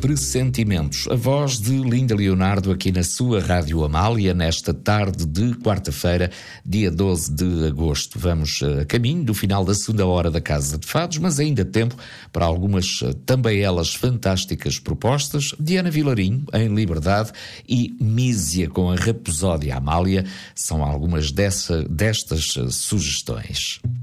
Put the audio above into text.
Pressentimentos. A voz de Linda Leonardo aqui na sua Rádio Amália, nesta tarde de quarta-feira, dia 12 de agosto. Vamos a caminho do final da segunda hora da Casa de Fados, mas ainda tempo para algumas, também elas, fantásticas propostas. Diana Vilarinho, em Liberdade, e Mísia com a Raposódia Amália, são algumas destas sugestões.